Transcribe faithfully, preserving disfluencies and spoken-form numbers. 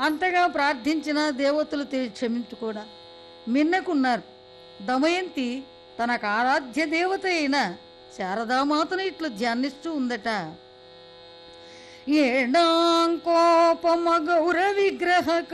అంతగా ప్రార్థించిన దేవతలు క్షమించుకోడా మిన్నకున్నారు. దమయంతి తనకు ఆరాధ్య దేవత అయిన శారదామాతను ఇట్లు ధ్యానిస్తూ ఉందట. ఏడాంకోపమ గౌర విగ్రహ